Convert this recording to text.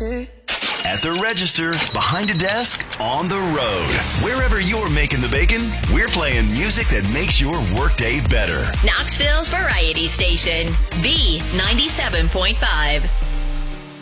At the register, behind a desk, on the road. Wherever you're making the bacon, we're playing music that makes your workday better. Knoxville's Variety Station, B97.5.